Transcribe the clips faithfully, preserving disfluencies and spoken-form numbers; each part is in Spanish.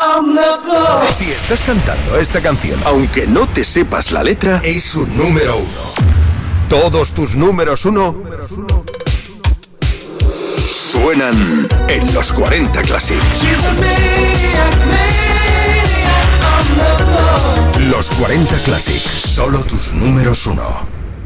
Si estás cantando esta canción, aunque no te sepas la letra, es un número uno. Todos tus números uno suenan en los cuarenta Classic. Los cuarenta Classic, solo tus números uno.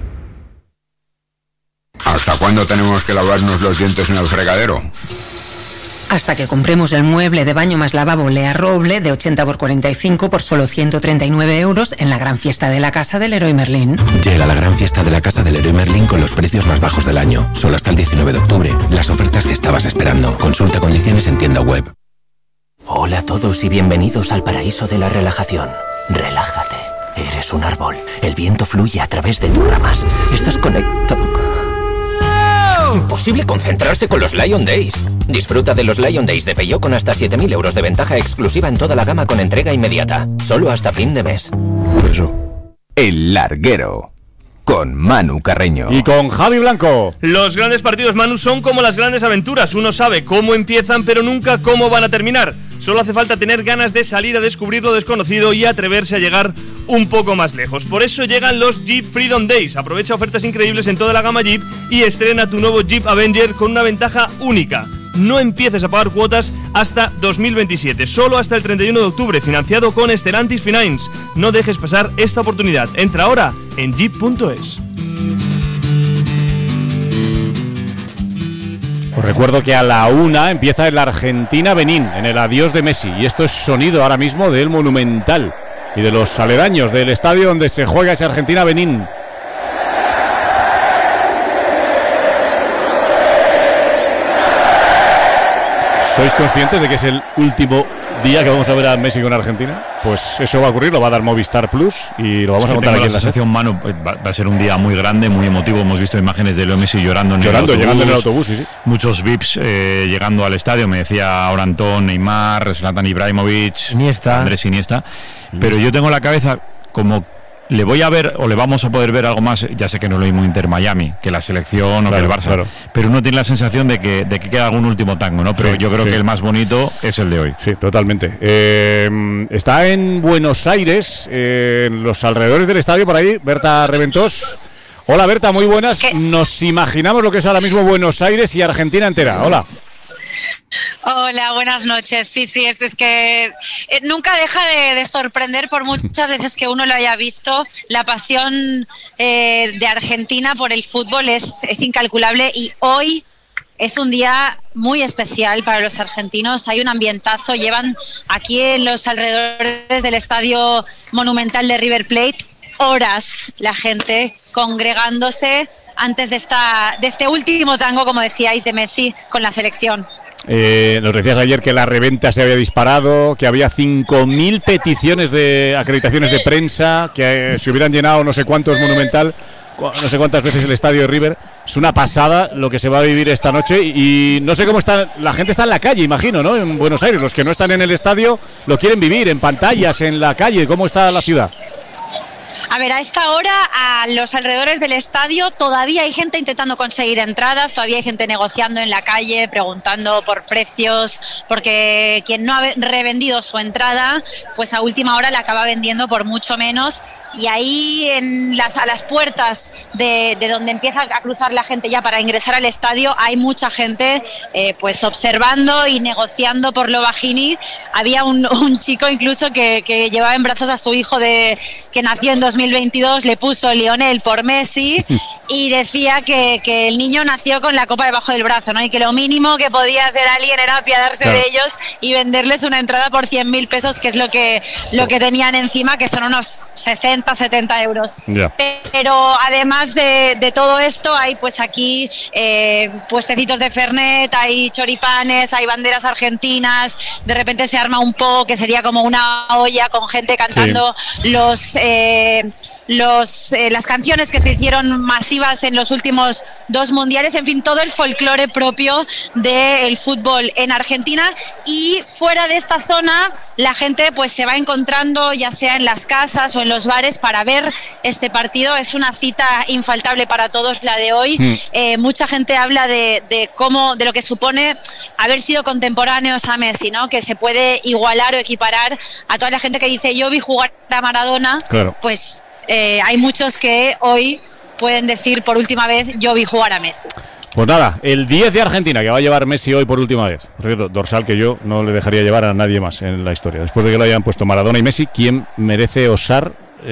¿Hasta cuándo tenemos que lavarnos los dientes en el fregadero? Hasta que compremos el mueble de baño más lavabo Lea Roble de ochenta por cuarenta y cinco por solo ciento treinta y nueve euros en la gran fiesta de la casa del Leroy Merlin. Llega la gran fiesta de la casa del Leroy Merlin con los precios más bajos del año. Solo hasta el diecinueve de octubre. Las ofertas que estabas esperando. Consulta condiciones en tienda web. Hola a todos y bienvenidos al paraíso de la relajación. Relájate. Eres un árbol. El viento fluye a través de tus ramas. Estás conectado. Imposible concentrarse con los Lion Days. Disfruta de los Lion Days de Peugeot con hasta siete mil euros de ventaja exclusiva en toda la gama con entrega inmediata. Solo hasta fin de mes. Eso. El Larguero. Con Manu Carreño. Y con Javi Blanco. Los grandes partidos, Manu, son como las grandes aventuras. Uno sabe cómo empiezan, pero nunca cómo van a terminar. Solo hace falta tener ganas de salir a descubrir lo desconocido y atreverse a llegar un poco más lejos. Por eso llegan los Jeep Freedom Days. Aprovecha ofertas increíbles en toda la gama Jeep y estrena tu nuevo Jeep Avenger con una ventaja única. No empieces a pagar cuotas hasta dos mil veintisiete, solo hasta el treinta y uno de octubre, financiado con Stellantis Finance. No dejes pasar esta oportunidad. Entra ahora en jeep punto es. Os recuerdo que a la una empieza el Argentina-Benín en el adiós de Messi. Y esto es sonido ahora mismo del Monumental y de los aledaños del estadio donde se juega ese Argentina-Benín. ¿Sois conscientes de que es el último día que vamos a ver a Messi con Argentina? Pues eso va a ocurrir, lo va a dar Movistar Plus y lo vamos es a contar aquí la en la sensación, Manu, va, va a ser un día muy grande, muy emotivo. Hemos visto imágenes de Leo Messi llorando en llorando, el autobús. llegando en el autobús, sí, sí. Muchos V I Ps eh, llegando al estadio. Me decía ahora Antón, Neymar, Zlatan Ibrahimovic, Iniesta. Andrés Iniesta. Pero yo tengo la cabeza como... Le voy a ver, o le vamos a poder ver algo más. Ya sé que no es lo mismo Inter-Miami que la selección claro, o que el Barça, claro. Pero uno tiene la sensación de que, de que queda algún último tango, ¿no? Pero sí, yo creo sí. que el más bonito es el de hoy. Sí, totalmente. Eh, está en Buenos Aires, eh, en los alrededores del estadio, por ahí, Berta Reventós. Hola, Berta, muy buenas. ¿Qué? Nos imaginamos lo que es ahora mismo Buenos Aires y Argentina entera. Hola. Hola, buenas noches. Sí, sí, es, es que eh, nunca deja de, de sorprender por muchas veces que uno lo haya visto. La pasión eh, de Argentina por el fútbol es, es incalculable y hoy es un día muy especial para los argentinos. Hay un ambientazo. Llevan aquí en los alrededores del Estadio Monumental de River Plate horas la gente congregándose antes de, esta, de este último tango, como decíais, de Messi con la selección. Eh, nos decías ayer que la reventa se había disparado, que había cinco mil peticiones de acreditaciones de prensa, que eh, se hubieran llenado no sé cuántos Monumental, no sé cuántas veces el estadio de River. Es una pasada lo que se va a vivir esta noche y, y no sé cómo está, la gente está en la calle, imagino, ¿no? En Buenos Aires, los que no están en el estadio lo quieren vivir, en pantallas, en la calle. ¿Cómo está la ciudad? A ver, a esta hora, a los alrededores del estadio, todavía hay gente intentando conseguir entradas, todavía hay gente negociando en la calle, preguntando por precios, porque quien no ha revendido su entrada, pues a última hora la acaba vendiendo por mucho menos. Y ahí en las, a las puertas de, de donde empieza a cruzar la gente ya para ingresar al estadio, hay mucha gente eh, pues observando y negociando por lo bajini. Había un, un chico incluso que, que llevaba en brazos a su hijo de que nació en dos mil veintidós, le puso Lionel por Messi y decía que, que el niño nació con la copa debajo del brazo, ¿no? Y que lo mínimo que podía hacer alguien era apiadarse claro. de ellos y venderles una entrada por cien mil pesos, que es lo que, lo que tenían encima, que son unos sesenta, setenta euros. Yeah. Pero además de, de todo esto, hay pues aquí eh, puestecitos de Fernet, hay choripanes, hay banderas argentinas, de repente se arma un po' que sería como una olla con gente cantando sí. los... Eh, Los, eh, las canciones que se hicieron masivas en los últimos dos mundiales, en fin, todo el folclore propio del fútbol en Argentina. Y fuera de esta zona la gente pues se va encontrando, ya sea en las casas o en los bares, Entonces, para ver este partido es una cita infaltable para todos, la de hoy. Mm. Eh, mucha gente habla de, de cómo, de lo que supone haber sido contemporáneos a Messi, ¿no? Que se puede igualar o equiparar a toda la gente que dice yo vi jugar a Maradona. Claro. Pues eh, hay muchos que hoy pueden decir por última vez yo vi jugar a Messi. Pues nada, el diez de Argentina que va a llevar Messi hoy por última vez. Por cierto, dorsal que yo no le dejaría llevar a nadie más en la historia. Después de que lo hayan puesto Maradona y Messi, ¿quién merece osar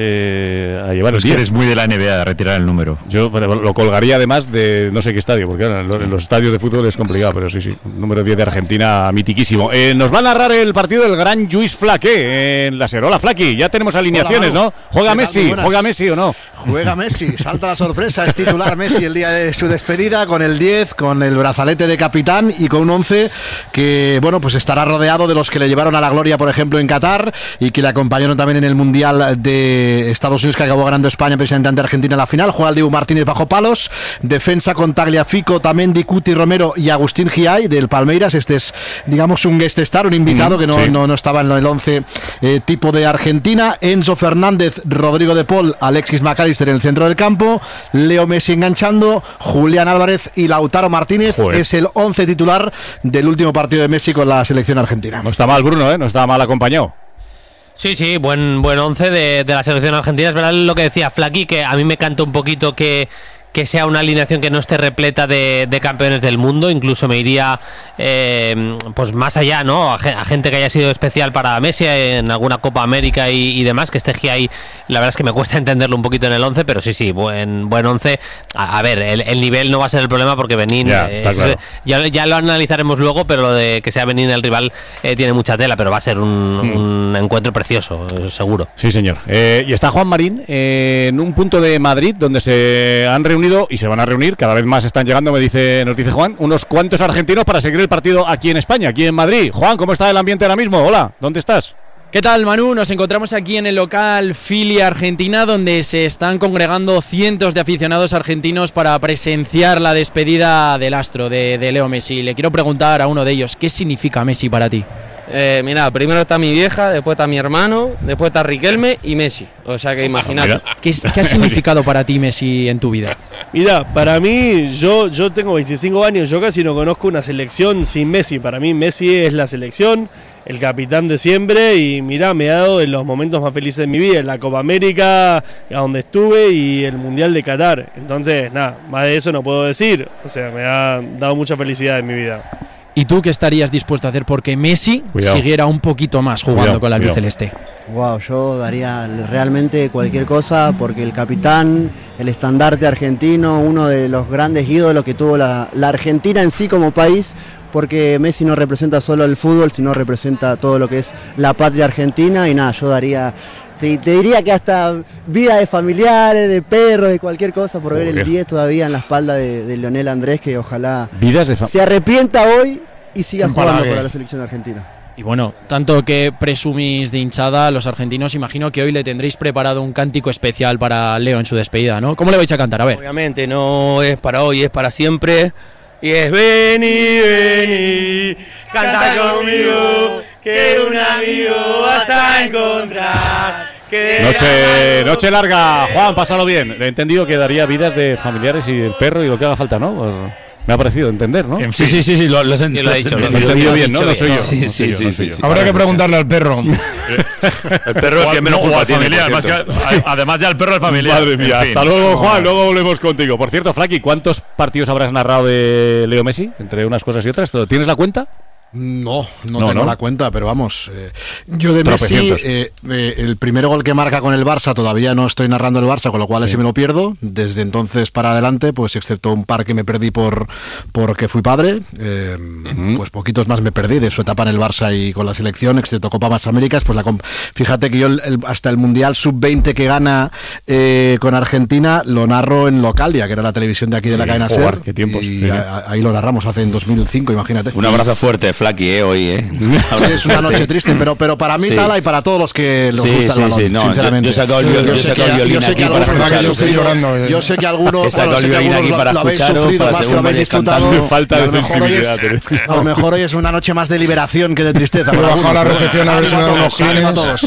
eh, a llevar pues el diez? Que eres muy de la N B A, de retirar el número. Yo lo colgaría además de no sé qué estadio, porque en los estadios de fútbol es complicado, pero sí, sí, número diez de Argentina, mitiquísimo. Eh, nos va a narrar el partido del gran Lluís Flaqué en la SER. Hola, Flaqui, ya tenemos alineaciones, Hola, ¿no? ¿Juega Messi? ¿Juega Messi o no? Juega Messi, salta la sorpresa, es titular Messi el día de su despedida, con el diez, con el brazalete de capitán y con un once que, bueno, pues estará rodeado de los que le llevaron a la gloria, por ejemplo, en Qatar, y que le acompañaron también en el Mundial de Estados Unidos, que acabó ganando España precisamente ante Argentina en la final. Juega el Dibu Martínez bajo palos, defensa con Tagliafico, Tamendi, Cuti, Romero y Agustín Giai del Palmeiras. Este es, digamos, un guest star, un invitado mm, que no, sí. no, no estaba en el once eh, tipo de Argentina. Enzo Fernández, Rodrigo de Paul, Alexis McAllister en el centro del campo, Leo Messi enganchando, Julián Álvarez y Lautaro Martínez. Joder. Es el once titular del último partido de Messi con la selección argentina. No está mal, Bruno, ¿eh? No está mal acompañado. Sí, sí, buen buen once de, de la selección argentina. Es verdad lo que decía Flaqui, que a mí me canta un poquito que que sea una alineación que no esté repleta de, de campeones del mundo. Incluso me iría eh, pues más allá, ¿no? A, a gente que haya sido especial para Messi en alguna Copa América y, y demás, que esté ahí. La verdad es que me cuesta entenderlo un poquito en el once, pero sí, sí, buen buen once. A, a ver, el, el nivel no va a ser el problema porque Benín, ya, es, claro. ya, ya lo analizaremos luego, pero lo de que sea Benín el rival eh, tiene mucha tela, pero va a ser un, mm. un encuentro precioso, seguro. Sí, señor. Eh, y está Juan Marín eh, en un punto de Madrid donde se han reunido y se van a reunir, cada vez más están llegando, me dice, nos dice Juan, unos cuantos argentinos para seguir el partido aquí en España, aquí en Madrid. Juan, ¿cómo está el ambiente ahora mismo? Hola, ¿dónde estás? ¿Qué tal, Manu? Nos encontramos aquí en el local Filia Argentina, donde se están congregando cientos de aficionados argentinos para presenciar la despedida del astro de, de Leo Messi. Le quiero preguntar a uno de ellos, ¿qué significa Messi para ti? Eh, mira, primero está mi vieja, después está mi hermano, después está Riquelme y Messi. O sea que imagínate. ¿Qué, ¿Qué ha significado para ti Messi en tu vida? Mira, para mí, yo, yo tengo veinticinco años, yo casi no conozco una selección sin Messi. Para mí Messi es la selección, el capitán de siempre, y mira, me ha dado en los momentos más felices de mi vida, en la Copa América, a donde estuve, y el Mundial de Qatar. Entonces, nada, más de eso no puedo decir. O sea, me ha dado mucha felicidad en mi vida. ¿Y tú qué estarías dispuesto a hacer porque Messi cuidado. siguiera un poquito más jugando cuidado, con la albiceleste? Wow, yo daría realmente cualquier cosa porque el capitán, el estandarte argentino, uno de los grandes ídolos que tuvo la, la Argentina en sí como país, porque Messi no representa solo el fútbol, sino representa todo lo que es la patria argentina. Y nada, yo daría, te, te diría que hasta vida de familiares, de perros, de cualquier cosa, por ver el diez todavía en la espalda de, de Lionel Andrés, que ojalá Vidas de se arrepienta hoy y siga jugando para la selección argentina. Y bueno, tanto que presumís de hinchada, los argentinos, imagino que hoy le tendréis preparado un cántico especial para Leo en su despedida, ¿no? ¿Cómo le vais a cantar? A ver. Obviamente no es para hoy, es para siempre. Y es vení, vení, canta conmigo, que un amigo vas a encontrar. Noche, noche larga, Juan, pásalo bien. He entendido que daría vidas de familiares y del perro y lo que haga falta, ¿no? Pues me ha parecido entender, ¿no? Sí, sí, sí, sí, lo, lo, lo, lo he dicho. Lo he entendido bien, ¿no? No soy yo. Sí, sí, sí, sí. Habrá que preguntarle al perro. El perro es que menos culpa tiene, familiar, más que, además ya el perro es familiar. Madre mía, en fin. Hasta luego, Juan, luego volvemos contigo. Por cierto, Flaqui, ¿cuántos partidos habrás narrado de Leo Messi? Entre unas cosas y otras, ¿tienes la cuenta? No, no, no tengo ¿no? la cuenta, pero vamos, eh, yo de Messi, eh, eh, el primer gol que marca con el Barça, todavía no estoy narrando el Barça, con lo cual sí. ese me lo pierdo. Desde entonces para adelante, pues excepto un par que me perdí por porque fui padre, eh, uh-huh. pues poquitos más me perdí de su etapa en el Barça y con la selección, excepto Copa Más Américas. Pues la fíjate que yo el, el, hasta el Mundial sub veinte que gana eh, con Argentina lo narro en Localia, que era la televisión de aquí de sí, la cadena SER. Qué tiempos. Y sí. a, a, ahí lo narramos hace en dos mil cinco, imagínate. Un abrazo fuerte, Flaky, ¿eh? Hoy, ¿eh? Sí, es una noche triste, pero, pero para mí, sí. Tala, y para todos los que les sí, gusta sí, el balón, sí, no, sinceramente. Yo, yo he sacado el, yo, yo saco el violín aquí para escucharos. Yo sé que algunos, he sacado el violín aquí para escucharos, para según me habéis cantado. Falta de sensibilidad. A lo mejor hoy es una noche más de liberación que de tristeza. Voy a bajar la recepción a ver si me dan unos clines.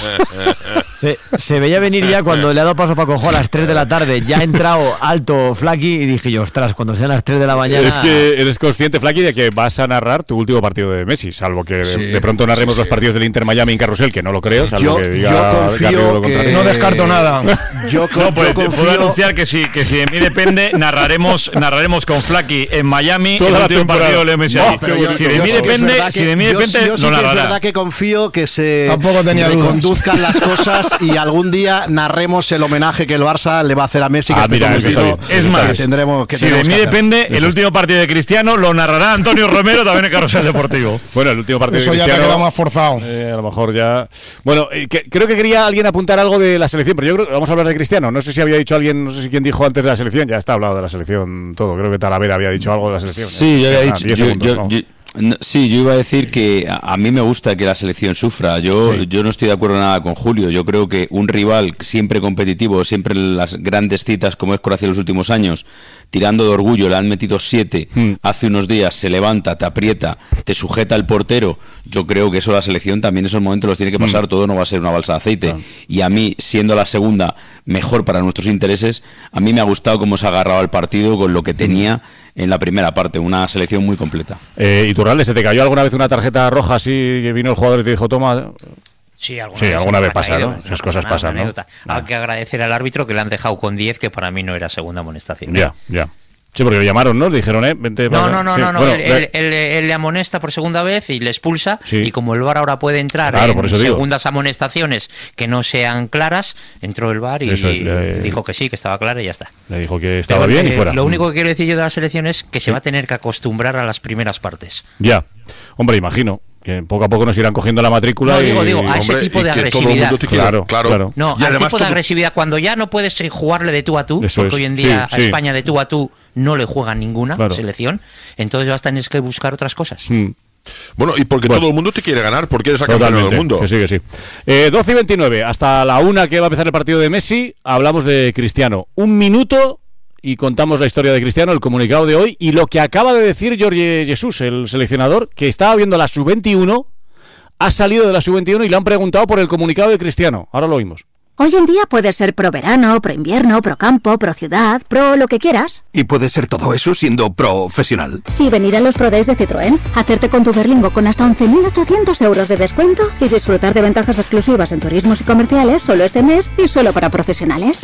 Se, se veía venir ya cuando le ha dado paso para Cojo a las tres de la tarde. Ya ha entrado alto Flaky y dije yo, ostras, cuando sean las tres de la mañana. Es que eres consciente, Flaky, de que vas a narrar tu último partido de Messi, salvo que sí, de pronto narremos sí, sí. los partidos del Inter Miami en Carrusel, que no lo creo, salvo yo, que diga yo confío lo que... No descarto nada. Yo, con, no, pues, yo confío... puedo anunciar que si, que si de mí depende, narraremos narraremos con Flaky en Miami toda el la último temporada. partido del Messi. No, yo, si de mí depende, si de mí depende, yo, yo sí lo que narrará. Es verdad que confío que se Tampoco tenía conduzcan las cosas y algún día narremos el homenaje que el Barça le va a hacer a Messi. Que ah, mira, eso está bien. Es más, que tendremos, que si de mí que depende, hacer. el último partido de Cristiano lo narrará Antonio Romero también en Carrusel Deportivo. Bueno, el último partido eso de Cristiano. Eso ya te queda más forzado. Eh, a lo mejor ya. Bueno, eh, que, creo que quería alguien apuntar algo de la selección, pero yo creo que vamos a hablar de Cristiano. No sé si había dicho alguien, no sé si quién dijo antes de la selección. Ya está hablado de la selección todo. Creo que Talavera había dicho algo de la selección. Sí, yo había ah, dicho. Yo, segundos, yo, no. yo, no, sí, yo iba a decir que a, a mí me gusta que la selección sufra. Yo, sí. yo no estoy de acuerdo nada con Julio. Yo creo que un rival siempre competitivo, siempre en las grandes citas, como es Croacia en los últimos años, tirando de orgullo, le han metido siete mm. hace unos días, se levanta, te aprieta, te sujeta el portero. Yo creo que eso la selección también en esos momentos los tiene que pasar, mm. todo no va a ser una balsa de aceite. Claro. Y a mí, siendo la segunda mejor para nuestros intereses, a mí me ha gustado cómo se ha agarrado al partido con lo que tenía mm. en la primera parte, una selección muy completa. Eh, Iturralde, ¿se te cayó alguna vez una tarjeta roja así que vino el jugador y te dijo, toma? Sí, alguna sí, vez, alguna vez pasa, caído, ¿no? Esas cosas una, pasan, una ¿no? Hay que agradecer al árbitro que le han dejado con diez, que para mí no era segunda amonestación. Ya, ya. Sí, porque le llamaron, ¿no? Le dijeron, ¿eh? Vente no, para... no, no, sí. no, no. Bueno, él, él, él, él le amonesta por segunda vez y le expulsa. Sí. Y como el V A R ahora puede entrar claro, en por eso segundas digo. amonestaciones que no sean claras, entró el V A R y, eso es, le... dijo que sí, que estaba clara y ya está. Le dijo que estaba Pero, bien eh, y fuera. Lo único que quiero decir yo de la selección es que sí. se va a tener que acostumbrar a las primeras partes. Ya. Hombre, imagino que poco a poco nos irán cogiendo la matrícula. No, y... digo, digo, a ese Hombre, tipo de agresividad. Claro, claro, claro. No, y al tipo todo... de agresividad, cuando ya no puedes jugarle de tú a tú, eso porque es. hoy en día sí, a sí. España de tú a tú no le juegan ninguna claro. selección, entonces vas a tener que buscar otras cosas. Hmm. Bueno, y porque bueno, todo el mundo te quiere ganar, porque eres la campeona del mundo. Que sí, que sí. Eh, doce y veintinueve, hasta la una que va a empezar el partido de Messi, hablamos de Cristiano. Un minuto y contamos la historia de Cristiano, el comunicado de hoy y lo que acaba de decir Jorge Jesús, el seleccionador, que estaba viendo la sub veintiuno, ha salido de la sub veintiuno y le han preguntado por el comunicado de Cristiano. Ahora lo oímos. Hoy en día puedes ser pro verano, pro invierno, pro campo, pro ciudad, pro lo que quieras. Y puedes ser todo eso siendo profesional. Y venir a los Pro Days de Citroën, hacerte con tu Berlingo con hasta once mil ochocientos euros de descuento y disfrutar de ventajas exclusivas en turismos y comerciales solo este mes y solo para profesionales.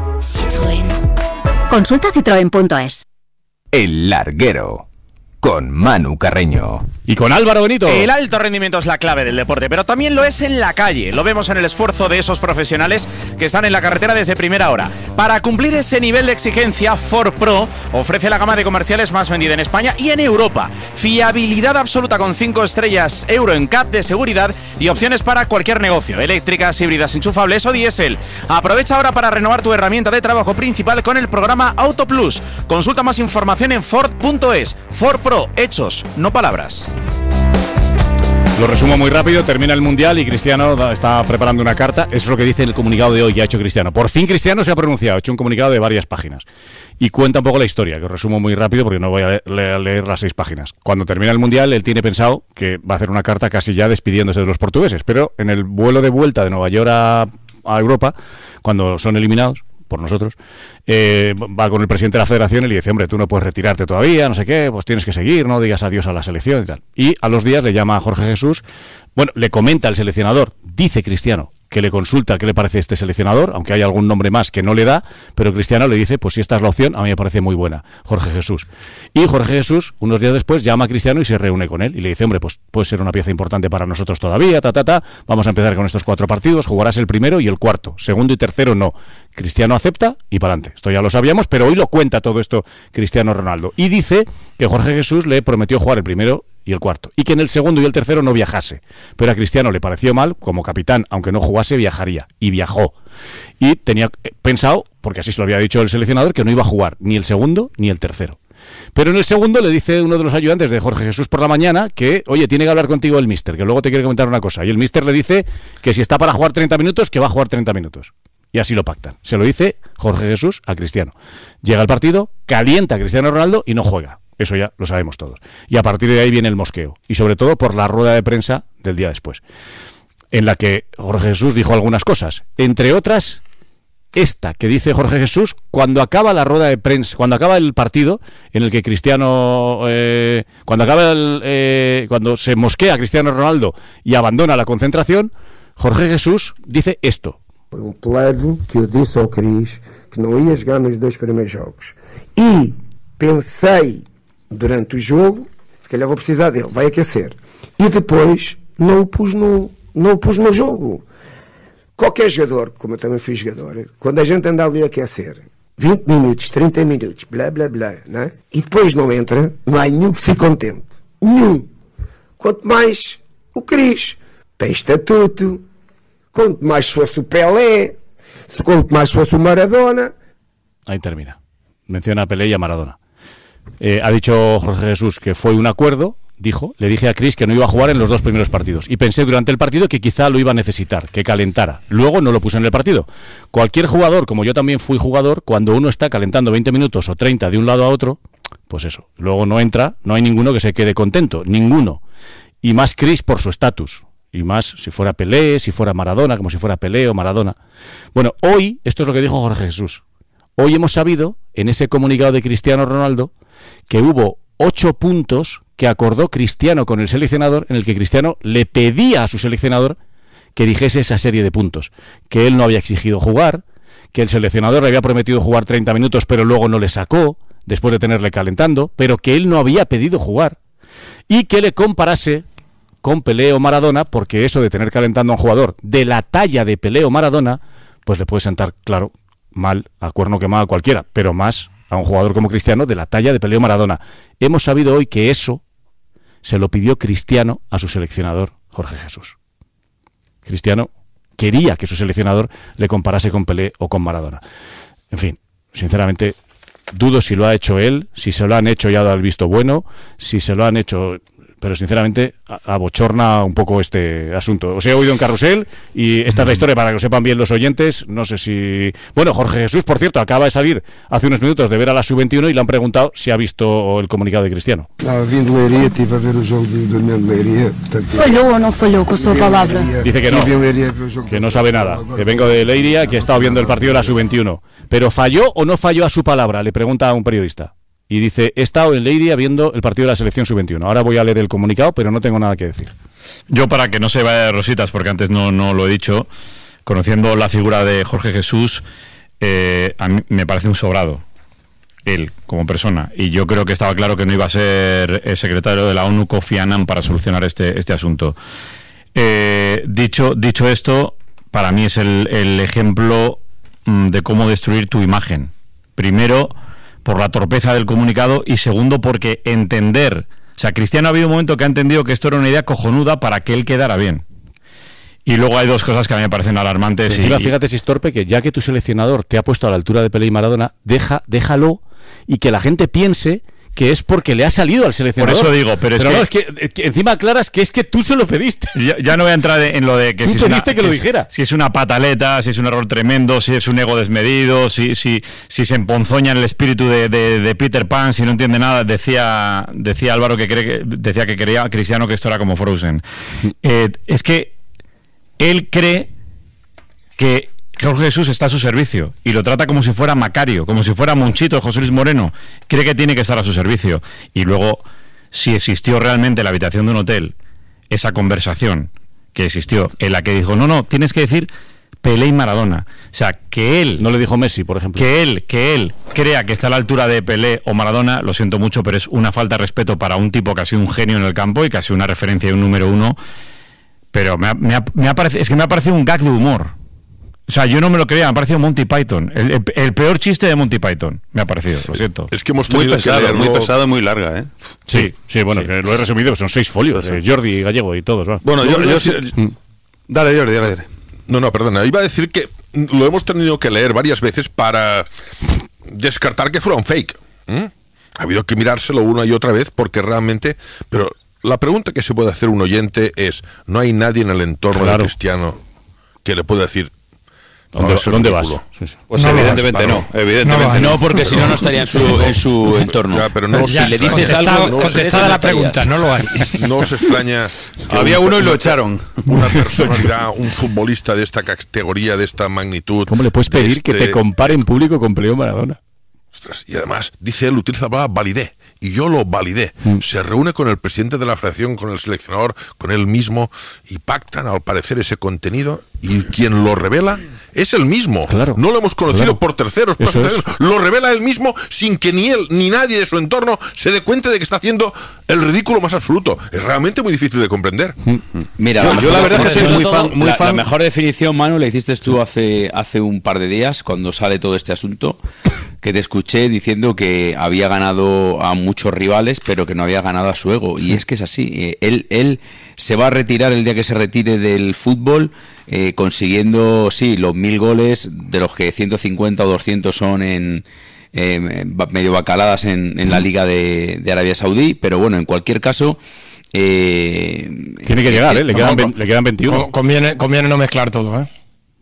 Citroën. Consulta citroen punto es. El Larguero. Con Manu Carreño. Y con Álvaro Benito. El alto rendimiento es la clave del deporte, pero también lo es en la calle. Lo vemos en el esfuerzo de esos profesionales que están en la carretera desde primera hora. Para cumplir ese nivel de exigencia, Ford Pro ofrece la gama de comerciales más vendida en España y en Europa. Fiabilidad absoluta con cinco estrellas Euro en C A P de seguridad y opciones para cualquier negocio. Eléctricas, híbridas, enchufables o diésel. Aprovecha ahora para renovar tu herramienta de trabajo principal con el programa Auto Plus. Consulta más información en Ford punto es. Ford Pro, hechos, no palabras. Lo resumo muy rápido, termina el Mundial y Cristiano está preparando una carta, eso es lo que dice el comunicado de hoy que ha hecho Cristiano. Por fin Cristiano se ha pronunciado, ha hecho un comunicado de varias páginas y cuenta un poco la historia, que os resumo muy rápido porque no voy a leer, a leer las seis páginas. Cuando termina el Mundial, él tiene pensado que va a hacer una carta casi ya despidiéndose de los portugueses, pero en el vuelo de vuelta de Nueva York a, a Europa, cuando son eliminados por nosotros, eh, va con el presidente de la federación y le dice, hombre, tú no puedes retirarte todavía, no sé qué, pues tienes que seguir, no digas adiós a la selección y tal. Y a los días le llama a Jorge Jesús, bueno, le comenta al seleccionador, dice Cristiano, que le consulta qué le parece este seleccionador, aunque hay algún nombre más que no le da, pero Cristiano le dice, pues si esta es la opción, a mí me parece muy buena, Jorge Jesús. Y Jorge Jesús, unos días después, llama a Cristiano y se reúne con él, y le dice, hombre, pues puede ser una pieza importante para nosotros todavía, ta, ta, ta, vamos a empezar con estos cuatro partidos, jugarás el primero y el cuarto, segundo y tercero no. Cristiano acepta y para adelante. Esto ya lo sabíamos, pero hoy lo cuenta todo esto Cristiano Ronaldo. Y dice que Jorge Jesús le prometió jugar el primero y el cuarto, y que en el segundo y el tercero no viajase, pero a Cristiano le pareció mal, como capitán, aunque no jugase, viajaría, y viajó, y tenía pensado, porque así se lo había dicho el seleccionador, que no iba a jugar ni el segundo ni el tercero, Pero en el segundo le dice uno de los ayudantes de Jorge Jesús por la mañana que, oye, tiene que hablar contigo el míster, que luego te quiere comentar una cosa. Y el míster le dice que si está para jugar treinta minutos, que va a jugar treinta minutos. Y así lo pactan. Se lo dice Jorge Jesús a Cristiano. Llega el partido, calienta a Cristiano Ronaldo y no juega. Eso ya lo sabemos todos. Y a partir de ahí viene el mosqueo. Y sobre todo por la rueda de prensa del día después, en la que Jorge Jesús dijo algunas cosas. Entre otras, esta que dice Jorge Jesús cuando acaba la rueda de prensa, cuando acaba el partido en el que Cristiano, eh, cuando acaba el, eh, cuando se mosquea a Cristiano Ronaldo y abandona la concentración, Jorge Jesús dice esto. Foi um plano que eu disse ao Cris que não ia jogar nos dois primeiros jogos. E pensei durante o jogo, se calhar vou precisar dele, vai aquecer. E depois não o pus no, não o pus no jogo. Qualquer jogador, como eu também fui jogador, quando a gente anda ali a aquecer, vinte minutos, trinta minutos, blá blá blá, não é? E depois não entra, não há nenhum que fique contente. Nenhum. Quanto mais o Cris. Tem estatuto. Quanto más fuese Pelé, cuanto más fuese Maradona. Ahí termina. Menciona a Pelé y a Maradona. Eh, ha dicho Jorge Jesús que fue un acuerdo, dijo, le dije a Cris que no iba a jugar en los dos primeros partidos. Y pensé durante el partido que quizá lo iba a necesitar, que calentara. Luego no lo puse en el partido. Cualquier jugador, como yo también fui jugador, cuando uno está calentando veinte minutos o treinta de un lado a otro, pues eso, luego no entra, no hay ninguno que se quede contento, ninguno. Y más Cris por su estatus. Y más si fuera Pelé, si fuera Maradona, como si fuera Pelé o Maradona. Bueno, hoy, esto es lo que dijo Jorge Jesús, hoy hemos sabido, en ese comunicado de Cristiano Ronaldo, que hubo ocho puntos que acordó Cristiano con el seleccionador, en el que Cristiano le pedía a su seleccionador que dijese esa serie de puntos, que él no había exigido jugar, que el seleccionador le había prometido jugar treinta minutos, pero luego no le sacó, después de tenerle calentando, pero que él no había pedido jugar, y que le comparase con Pelé o Maradona, porque eso de tener calentando a un jugador de la talla de Pelé o Maradona, pues le puede sentar, claro, mal, a cuerno quemado a cualquiera, pero más a un jugador como Cristiano de la talla de Pelé o Maradona. Hemos sabido hoy que eso se lo pidió Cristiano a su seleccionador, Jorge Jesús. Cristiano quería que su seleccionador le comparase con Pelé o con Maradona. En fin, sinceramente, dudo si lo ha hecho él, si se lo han hecho y ha dado el visto bueno, si se lo han hecho... Pero sinceramente abochorna un poco este asunto. Os he oído en Carrusel y esta es la historia para que lo sepan bien los oyentes. No sé si... Bueno, Jorge Jesús, por cierto, acaba de salir hace unos minutos de ver a la sub veintiuno y le han preguntado si ha visto el comunicado de Cristiano. Não, vim de Leiria, estive a ver o jogo do União de Leiria. ¿Falhou o no falhou con su palabra? Dice que no, que no sabe nada. Que vengo de Leiria, que he estado viendo el partido de la sub veintiuno. Pero ¿falló o no falló a su palabra? Le pregunta a un periodista. Y dice, he estado en Leiria viendo el partido de la selección sub veintiuno. Ahora voy a leer el comunicado, pero no tengo nada que decir. Yo, para que no se vaya de rositas, porque antes no, no lo he dicho, conociendo la figura de Jorge Jesús, eh, a mí me parece un sobrado, él como persona. Y yo creo que estaba claro que no iba a ser el secretario de la ONU, Kofi Annan, para solucionar este, este asunto. Eh, dicho, dicho esto, para mí es el, el ejemplo mm, de cómo destruir tu imagen. Primero, por la torpeza del comunicado, y segundo, porque entender, o sea, Cristiano ha habido un momento que ha entendido que esto era una idea cojonuda para que él quedara bien. Y luego hay dos cosas que a mí me parecen alarmantes. Encima, y, fíjate si es torpe, que ya que tu seleccionador te ha puesto a la altura de Pelé y Maradona, deja, déjalo y que la gente piense que es porque le ha salido al seleccionador. Por eso digo, pero es pero que... no, es que, es que encima aclaras que es que tú se lo pediste. Ya, ya no voy a entrar en lo de que tú si pediste es una, que lo que dijera. Es, si es una pataleta, si es un error tremendo, si es un ego desmedido, si, si, si se emponzoña en el espíritu de, de, de Peter Pan, si no entiende nada. Decía, decía Álvaro que cree que decía que quería Cristiano que esto era como Frozen. Eh, es que él cree que Jorge Jesús está a su servicio y lo trata como si fuera Macario, como si fuera Monchito, José Luis Moreno. Cree que tiene que estar a su servicio. Y luego, si existió realmente en la habitación de un hotel esa conversación que existió, en la que dijo, no, no, tienes que decir Pelé y Maradona. O sea, que él... No le dijo Messi, por ejemplo. Que él, que él crea que está a la altura de Pelé o Maradona, lo siento mucho, pero es una falta de respeto para un tipo que ha sido un genio en el campo y que ha sido una referencia y un número uno. Pero me ha, me ha, me ha parecido, es que me ha parecido un gag de humor. O sea, yo no me lo creía, me ha parecido Monty Python. El, el, el peor chiste de Monty Python, me ha parecido, lo siento. Es que hemos muy tenido pesado, que leerlo... muy pesado, muy larga, ¿eh? Sí, sí, sí bueno, sí. Que lo he resumido, son seis folios, sí, sí. Eh, Jordi, Gallego y todos, ¿va? Bueno, yo... yo sí... Dale, Jordi, dale, dale. No, no, perdona, iba a decir que lo hemos tenido que leer varias veces para descartar que fuera un fake. ¿Mm? Ha habido que mirárselo una y otra vez porque realmente... Pero la pregunta que se puede hacer un oyente es, ¿no hay nadie en el entorno Claro. de Cristiano que le pueda decir... ¿Dónde, no, ¿dónde vas? Sí, sí. Pues No evidentemente vas, no, Pablo. evidentemente No no, vas. porque si no no estaría en su, en su entorno. Ya, pero no, si ya le está. dices Contestado- algo, no contestada sé, la no pregunta, estarías. no lo hay. No os extraña que Había un- uno y lo una- echaron. Una personalidad, un futbolista de esta categoría, de esta magnitud. ¿Cómo le puedes de pedir que este- te compare en público con Leo Maradona? Ostras, y además, dice él, utiliza la palabra validé. Y yo lo validé. Mm. Se reúne con el presidente de la federación, con el seleccionador, con él mismo, y pactan, al parecer, ese contenido. Y quien lo revela es él mismo. Claro. No lo hemos conocido Claro. por terceros. por Eso es. terceros. Lo revela él mismo sin que ni él ni nadie de su entorno se dé cuenta de que está haciendo el ridículo más absoluto. Es realmente muy difícil de comprender. Mira, Yo- la yo mejor la verdad es que soy definición- muy fan- muy la, fan- la mejor definición, Manu, la hiciste tú hace, hace un par de días, cuando sale todo este asunto, que te escuché diciendo que había ganado a muchos rivales, pero que no había ganado a su ego. Y es que es así. Eh, Él, él se va a retirar el día que se retire del fútbol, eh, consiguiendo, sí, los mil goles, de los que ciento cincuenta o doscientos son en... eh, ba- medio bacaladas en, en la Liga de, de Arabia Saudí, pero bueno, en cualquier caso... Eh, Tiene que llegar, ¿eh? Le quedan, No, ve- le quedan veintiuno. Con- Conviene, conviene no mezclar todo, ¿eh?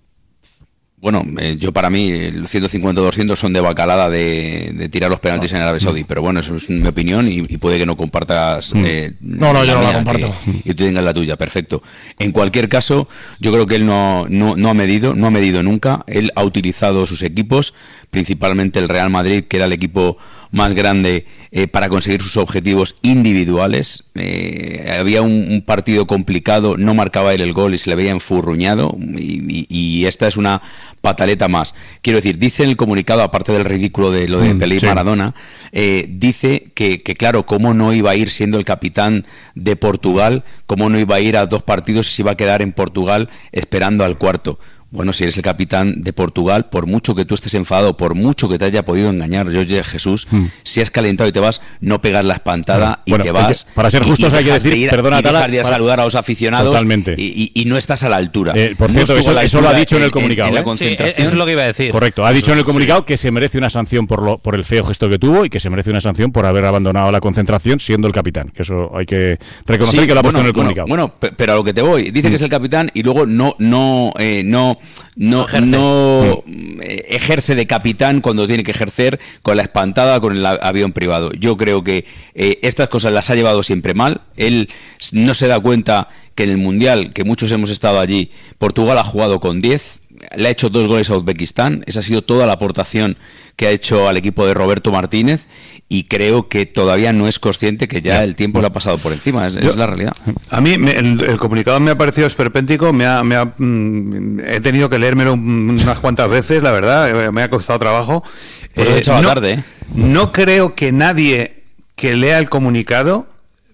Bueno, eh, yo para mí, el ciento cincuenta o doscientos son de bacalada de, de tirar los penaltis en Arabia Saudí, pero bueno, eso es mi opinión y, y puede que no compartas. Eh, No, no, yo no la mía, comparto. que- y tú tengas la tuya, perfecto. En cualquier caso, yo creo que él no, no, no ha medido, no ha medido nunca. Él ha utilizado sus equipos, principalmente el Real Madrid, que era el equipo más grande eh, para conseguir sus objetivos individuales. Eh, había un, un partido complicado, no marcaba él el gol y se le veía enfurruñado y, y- y esta es una pataleta más. Quiero decir, dice en el comunicado, aparte del ridículo de lo de Mm, Pelé y sí. Maradona, eh, dice que, que claro, cómo no iba a ir siendo el capitán de Portugal, cómo no iba a ir a dos partidos y se iba a quedar en Portugal esperando al cuarto. Bueno, si eres el capitán de Portugal, por mucho que tú estés enfadado, por mucho que te haya podido engañar Jorge Jesús, Mm. si has calentado y te vas, no pegas la espantada y Bueno, te hay que- vas. para ser y- justos y hay que dejas de decir, ir- perdona, y dejas Tala, de para- saludar a los aficionados. Totalmente. Y, y- y no estás a la altura. Eh, por No cierto, estuvo eso, a la eso lo ha altura dicho en, el en- comunicado. en la ¿eh? concentración. Sí, eso es lo que iba a decir. Correcto, ha dicho en el Sí. comunicado que se merece una sanción por, lo, por el feo gesto que tuvo y que se merece una sanción por haber abandonado la concentración siendo el capitán. Que eso hay que reconocer Sí, que lo ha puesto bueno, en el bueno, comunicado. Bueno, pe- pero a lo que te voy, dice Mm. que es el capitán y luego no no eh, no no ejerce. no, eh, ejerce de capitán cuando tiene que ejercer con la espantada con el a- avión privado. Yo creo que eh, estas cosas las ha llevado siempre mal. Él s- no se da cuenta que en el Mundial, que muchos hemos estado allí, Portugal ha jugado con diez, le ha hecho dos goles a Uzbekistán. Esa ha sido toda la aportación que ha hecho al equipo de Roberto Martínez y creo que todavía no es consciente que ya el tiempo le ha pasado por encima. Es, Yo- es la realidad. A mí me- el, el comunicado me ha parecido esperpéntico, me ha, me ha, mm, he tenido que leérmelo mm, unas cuantas veces, la verdad, eh, me ha costado trabajo. Pues lo he echado no, tarde, ¿eh? no creo que nadie que lea el comunicado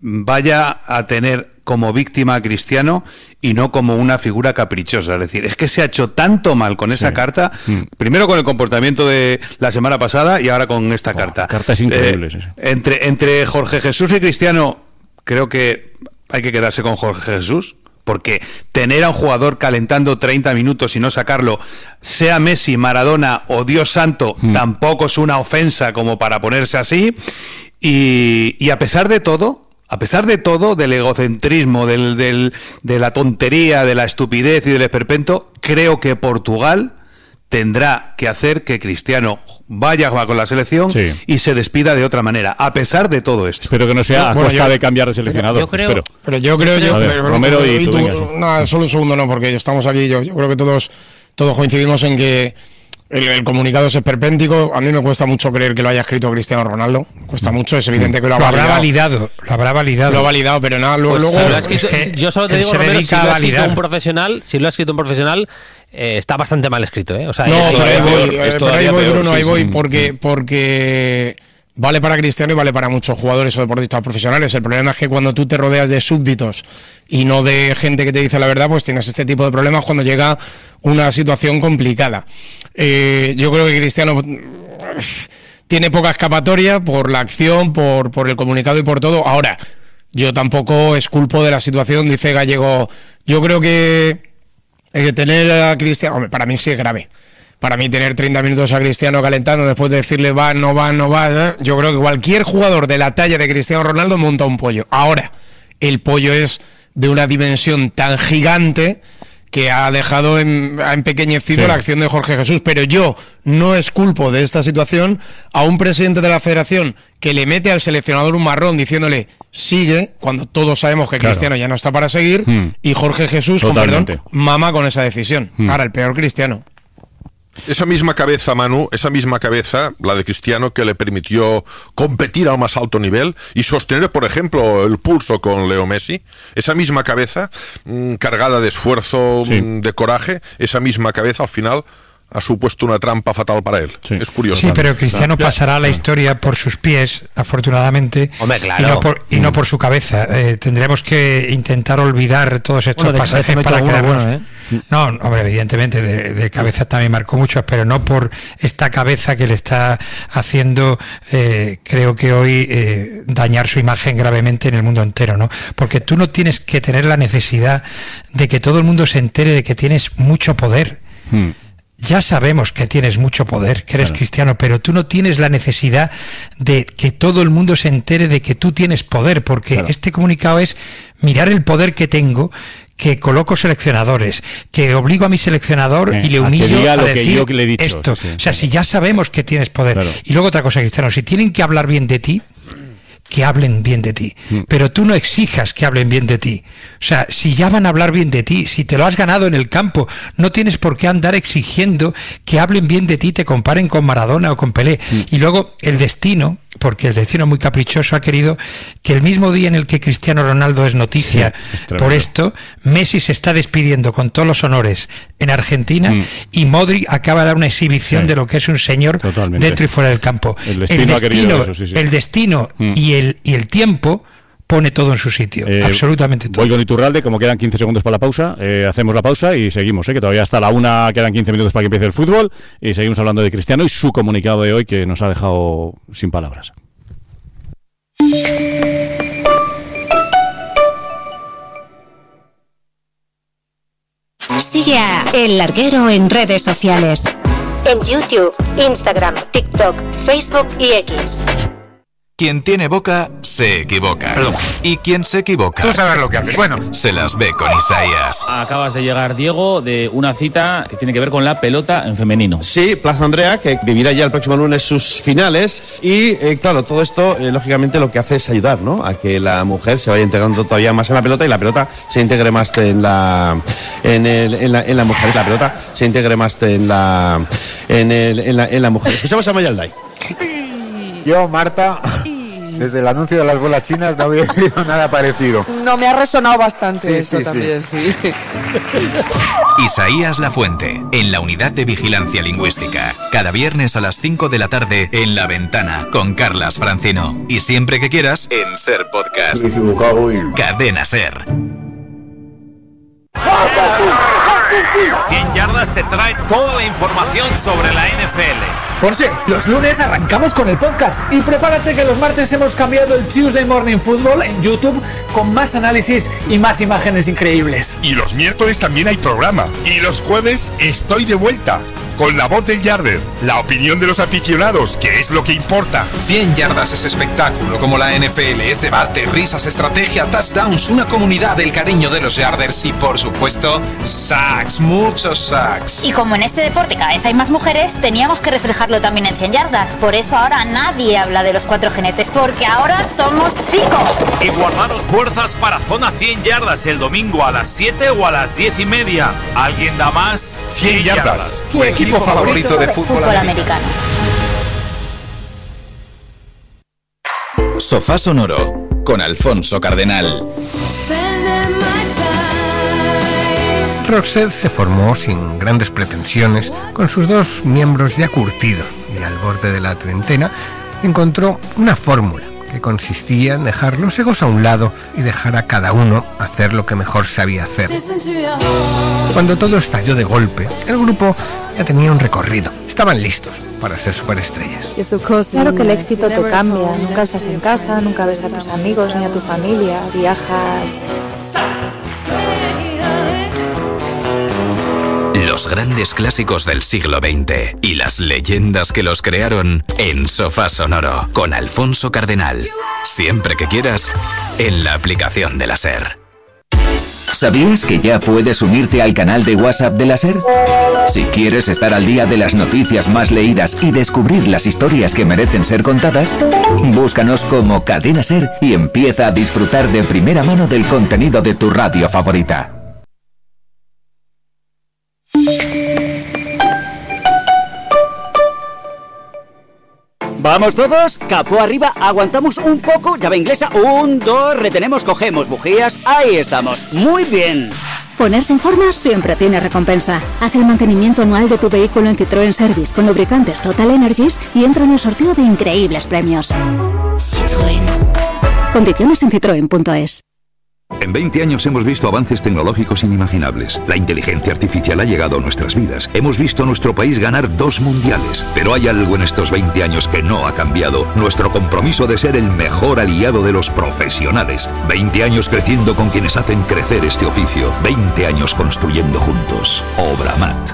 vaya a tener como víctima a Cristiano y no como una figura caprichosa. Es decir, es que se ha hecho tanto mal con esa Sí. carta, Mm. primero con el comportamiento de la semana pasada y ahora con esta carta. cartas increíbles, Eh, sí. entre, entre Jorge Jesús y Cristiano, creo que hay que quedarse con Jorge Jesús, porque tener a un jugador calentando treinta minutos y no sacarlo, sea Messi, Maradona o Dios santo, Mm. tampoco es una ofensa como para ponerse así. Y, y a pesar de todo, a pesar de todo, del egocentrismo, del, del- de la tontería, de la estupidez y del esperpento, creo que Portugal tendrá que hacer que Cristiano vaya a jugar con la selección Sí. y se despida de otra manera, a pesar de todo esto. Espero que no sea a Bueno, costa yo- de cambiar de seleccionador. yo creo- espero. Pero yo creo, yo, A ver, pero- Romero pero- y tú, venga, sí. no, solo un segundo, no, porque estamos aquí. Yo, yo creo que todos, todos coincidimos en que el, el comunicado es esperpéntico. A mí me cuesta mucho creer que lo haya escrito Cristiano Ronaldo. Cuesta mucho, es evidente que lo ha Lo habrá validado. validado, lo habrá validado. Lo ha validado, pero nada, luego. Pues luego si lo ha escrito- es que yo solo te él digo, se Romero, si dedica lo a ha escrito validar. un profesional, si lo ha escrito un profesional, eh, está bastante mal escrito, ¿eh? O sea, No, es- pero ahí todavía voy, peor, es eh, pero ahí todavía voy, peor, Bruno, sí, ahí sí. voy, porque, porque vale para Cristiano y vale para muchos jugadores o deportistas profesionales. El problema es que cuando tú te rodeas de súbditos y no de gente que te dice la verdad, pues tienes este tipo de problemas cuando llega una situación complicada. Eh, yo creo que Cristiano tiene poca escapatoria por la acción, por, por el comunicado y por todo. Ahora, yo tampoco esculpo de la situación, dice Gallego. Yo creo que eh, tener a Cristiano, hombre, para mí sí es grave. Para mí tener treinta minutos a Cristiano calentando después de decirle va, no va, no va, ¿eh? Yo creo que cualquier jugador de la talla de Cristiano Ronaldo monta un pollo. Ahora, el pollo es de una dimensión tan gigante que ha dejado, en, ha empequeñecido sí. la acción de Jorge Jesús, pero yo no exculpo de esta situación a un presidente de la federación que le mete al seleccionador un marrón diciéndole sigue, cuando todos sabemos que claro. Cristiano ya no está para seguir, mm. y Jorge Jesús, Totalmente. con perdón, mama con esa decisión. Mm. Ahora, el peor Cristiano. Esa misma cabeza, Manu, esa misma cabeza, la de Cristiano, que le permitió competir al más alto nivel y sostener, por ejemplo, el pulso con Leo Messi, esa misma cabeza, mmm, cargada de esfuerzo, sí. mmm, de coraje, esa misma cabeza al final ha supuesto una trampa fatal para él. Sí. Es curioso. Sí, pero Cristiano pasará a la historia por sus pies, afortunadamente, Hombre, claro. y, no por, y mm. no por su cabeza. Eh, tendremos que intentar olvidar todos estos bueno, pasajes para quedarnos... Bueno, ¿eh? No, hombre, evidentemente, de, de cabeza también marcó muchos, pero no por esta cabeza que le está haciendo, eh, creo que hoy, eh, dañar su imagen gravemente en el mundo entero, ¿no? Porque tú no tienes que tener la necesidad de que todo el mundo se entere de que tienes mucho poder. Mm. Ya sabemos que tienes mucho poder, que eres claro. cristiano, pero tú no tienes la necesidad de que todo el mundo se entere de que tú tienes poder, porque claro. este comunicado es mirar el poder que tengo, que coloco seleccionadores, que obligo a mi seleccionador eh, y le humillo a, a decir que le he dicho, esto. Sí, sí, o sea, sí. si ya sabemos que tienes poder. Claro. Y luego otra cosa, Cristiano, si tienen que hablar bien de ti, que hablen bien de ti, mm. pero tú no exijas que hablen bien de ti. O sea, si ya van a hablar bien de ti, si te lo has ganado en el campo, no tienes por qué andar exigiendo que hablen bien de ti, te comparen con Maradona o con Pelé. Mm. Y luego el destino, porque el destino muy caprichoso ha querido que el mismo día en el que Cristiano Ronaldo es noticia sí, es por esto, Messi se está despidiendo con todos los honores en Argentina mm. y Modric acaba de dar una exhibición sí. de lo que es un señor Totalmente. dentro y fuera del campo. El destino, el destino, eso, sí, sí. El destino mm. y, el, y el tiempo pone todo en su sitio, eh, absolutamente todo. Voy con Iturralde, como quedan quince segundos para la pausa, eh, hacemos la pausa y seguimos, eh, que todavía hasta la una quedan quince minutos para que empiece el fútbol y seguimos hablando de Cristiano y su comunicado de hoy que nos ha dejado sin palabras. Sigue a El Larguero en redes sociales. En YouTube, Instagram, TikTok, Facebook y X. Quien tiene boca, se equivoca. Perdón. Y quien se equivoca... Tú sabes lo que haces. Bueno. Se las ve con Isaías. Acabas de llegar, Diego, de una cita que tiene que ver con la pelota en femenino. Sí, Plaza Andrea, que vivirá ya el próximo lunes sus finales. Y, eh, claro, todo esto, eh, lógicamente, lo que hace es ayudar, ¿no? A que la mujer se vaya integrando todavía más en la pelota y la pelota se integre más en la... En, el, en, la, en la mujer. La pelota se integre más en la... En, el, en, la, en la mujer. Escuchamos a Mayalday. Yo, Marta, desde el anuncio de las bolas chinas no había oído nada parecido. No, me ha resonado bastante sí, eso sí, también, sí. sí. Isaías Lafuente, en la Unidad de Vigilancia Lingüística. Cada viernes a las cinco de la tarde en La Ventana, con Carlas Francino. Y siempre que quieras, en Ser Podcast. Cadena Ser. cien yardas te trae toda la información sobre la N F L. Ponce, los lunes arrancamos con el podcast y prepárate que los martes hemos cambiado el Tuesday Morning Football en YouTube con más análisis y más imágenes increíbles. Y los miércoles también hay programa. Y los jueves estoy de vuelta con la voz del Yarder, la opinión de los aficionados, que es lo que importa. cien yardas es espectáculo, como la N F L es debate, risas, estrategia, touchdowns, una comunidad del cariño de los Yarders y, por supuesto, sacks, muchos sacks. Y como en este deporte cada vez hay más mujeres, teníamos que reflejarlo también en cien yardas. Por eso ahora nadie habla de los cuatro jinetes, porque ahora somos cinco. Y guardaros fuerzas para Zona cien yardas el domingo a las siete o a las diez y media. ¿Alguien da más? cien yardas. Tu equipo favorito de fútbol, fútbol americano. Sofá Sonoro con Alfonso Cardenal. Roxette se formó sin grandes pretensiones, con sus dos miembros ya curtidos y al borde de la treintena, encontró una fórmula que consistía en dejar los egos a un lado y dejar a cada uno hacer lo que mejor sabía hacer. Cuando todo estalló de golpe, el grupo ya tenía un recorrido, estaban listos para ser superestrellas. Claro que el éxito te cambia, nunca estás en casa, nunca ves a tus amigos ni a tu familia, viajas... Los grandes clásicos del siglo veinte y las leyendas que los crearon en Sofá Sonoro con Alfonso Cardenal. Siempre que quieras, en la aplicación de la SER. ¿Sabías que ya puedes unirte al canal de WhatsApp de la SER? Si quieres estar al día de las noticias más leídas y descubrir las historias que merecen ser contadas, búscanos como Cadena SER y empieza a disfrutar de primera mano del contenido de tu radio favorita. ¿Vamos todos? Capó arriba, aguantamos un poco, llave inglesa, un, dos, retenemos, cogemos bujías, ahí estamos, muy bien. Ponerse en forma siempre tiene recompensa. Haz el mantenimiento anual de tu vehículo en Citroën Service con lubricantes Total Energies y entra en el sorteo de increíbles premios. Citroën. Condiciones en citroen punto es. En veinte años hemos visto avances tecnológicos inimaginables. La inteligencia artificial ha llegado a nuestras vidas. Hemos visto a nuestro país ganar dos mundiales. Pero hay algo en estos veinte años que no ha cambiado. Nuestro compromiso de ser el mejor aliado de los profesionales. veinte años creciendo con quienes hacen crecer este oficio. veinte años construyendo juntos. Obramat.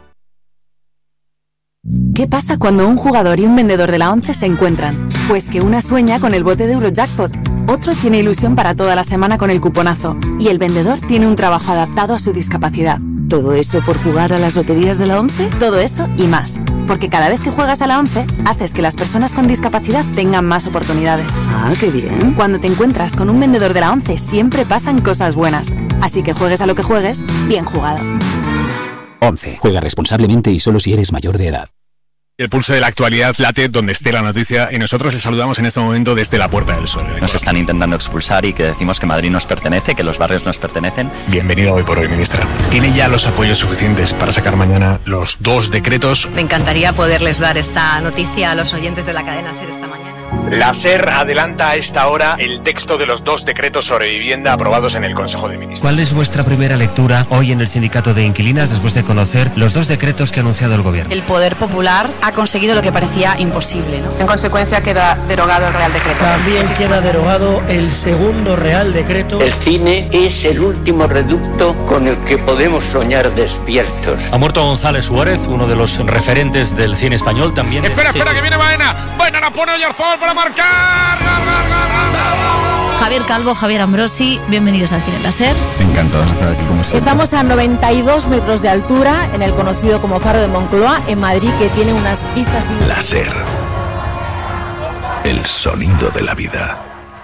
¿Qué pasa cuando un jugador y un vendedor de la ONCE se encuentran? Pues que una sueña con el bote de Eurojackpot, otro tiene ilusión para toda la semana con el cuponazo y el vendedor tiene un trabajo adaptado a su discapacidad. ¿Todo eso por jugar a las loterías de la ONCE? Todo eso y más. Porque cada vez que juegas a la ONCE, haces que las personas con discapacidad tengan más oportunidades. Ah, qué bien. Cuando te encuentras con un vendedor de la ONCE, siempre pasan cosas buenas. Así que juegues a lo que juegues, bien jugado. ONCE. Juega responsablemente y solo si eres mayor de edad. El pulso de la actualidad late donde esté la noticia y nosotros les saludamos en este momento desde la Puerta del Sol. Nos están intentando expulsar y que decimos que Madrid nos pertenece, que los barrios nos pertenecen. Bienvenido Hoy por Hoy, ministra. ¿Tiene ya los apoyos suficientes para sacar mañana los dos decretos? Me encantaría poderles dar esta noticia a los oyentes de la cadena SER esta mañana. La SER adelanta a esta hora el texto de los dos decretos sobre vivienda aprobados en el Consejo de Ministros. ¿Cuál es vuestra primera lectura hoy en el Sindicato de Inquilinas después de conocer los dos decretos que ha anunciado el Gobierno? El Poder Popular ha conseguido lo que parecía imposible, ¿no? En consecuencia queda derogado el Real Decreto. También queda derogado el segundo Real Decreto. El cine es el último reducto con el que podemos soñar despiertos. Ha muerto González Suárez, uno de los referentes del cine español también. Espera, espera, que viene Baena. Baena la pone Oyarzabal para marcar. ¡Gol, gol, gol, gol! Javier Calvo, Javier Ambrosi, bienvenidos al Cine Láser. Encantados de estar aquí con ustedes. Estamos a noventa y dos metros de altura en el conocido como Faro de Moncloa, en Madrid, que tiene unas vistas... Láser. El sonido de la vida.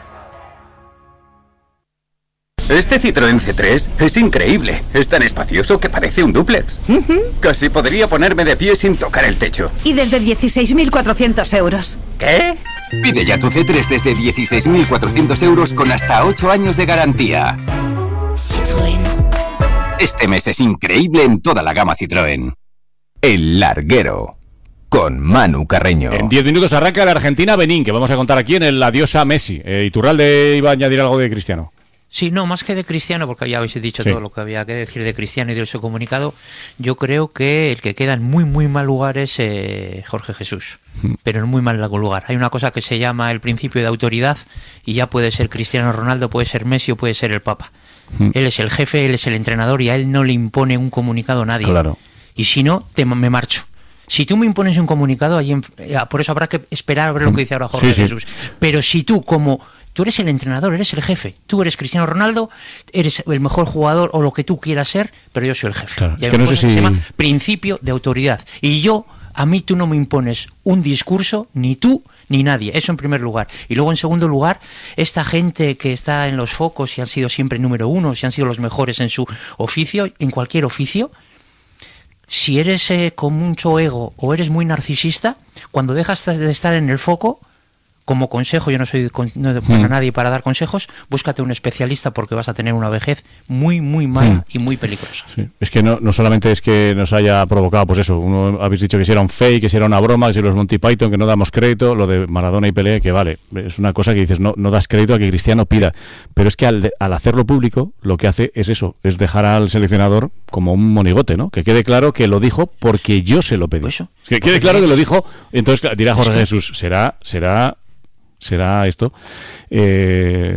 Este Citroën C tres es increíble. Es tan espacioso que parece un dúplex. Uh-huh. Casi podría ponerme de pie sin tocar el techo. Y desde dieciséis mil cuatrocientos euros. ¿Qué? Pide ya tu C tres desde dieciséis mil cuatrocientos euros con hasta ocho años de garantía. Citroën. Este mes es increíble en toda la gama Citroën. El Larguero. Con Manu Carreño. En diez minutos arranca la Argentina-Benín, que vamos a contar aquí en el Adiós a Messi. Eh, Iturralde iba a añadir algo de Cristiano. Sí, no, más que de Cristiano, porque ya habéis dicho sí. todo lo que había que decir de Cristiano y de su comunicado, yo creo que el que queda en muy, muy mal lugar es eh, Jorge Jesús, mm. pero en muy mal lugar. Hay una cosa que se llama el principio de autoridad y ya puede ser Cristiano Ronaldo, puede ser Messi o puede ser el Papa. Mm. Él es el jefe, él es el entrenador y a él no le impone un comunicado a nadie. Claro. Y si no, te, me marcho. Si tú me impones un comunicado, ahí en, por eso habrá que esperar a ver lo que dice ahora Jorge sí, Jesús. Sí. Pero si tú como... Tú eres el entrenador, eres el jefe. Tú eres Cristiano Ronaldo, eres el mejor jugador o lo que tú quieras ser, pero yo soy el jefe. Claro, y hay es que una no cosa sé si... que se llama principio de autoridad. Y yo, a mí tú no me impones un discurso, ni tú ni nadie. Eso en primer lugar. Y luego en segundo lugar, esta gente que está en los focos y han sido siempre número uno, y han sido los mejores en su oficio, en cualquier oficio, si eres eh, con mucho ego o eres muy narcisista, cuando dejas de estar en el foco... Como consejo, yo no soy con, no para mm. nadie para dar consejos, búscate un especialista porque vas a tener una vejez muy, muy mala mm. y muy peligrosa. Sí. Es que no, no solamente es que nos haya provocado, pues eso, uno habéis dicho que si era un fake, que si era una broma, que si los Monty Python, que no damos crédito, lo de Maradona y Pelé, que vale, es una cosa que dices, no, no das crédito a que Cristiano pida, pero es que al, al hacerlo público, lo que hace es eso, es dejar al seleccionador como un monigote, ¿no? Que quede claro que lo dijo porque yo se lo pedí. Eso. Que quede claro que lo dijo, entonces dirá Jorge Jesús, será, será... será esto. Eh,